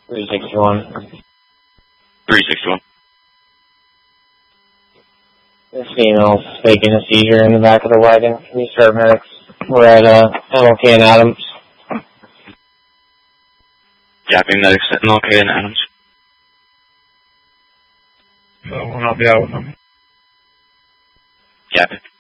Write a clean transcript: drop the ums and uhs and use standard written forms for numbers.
361. 361. This female's faking a seizure in the back of the wagon. Can you start medics? We're at MLK and Adams. Japping medics at MLK and Adams. So we'll not be out with them. Japping.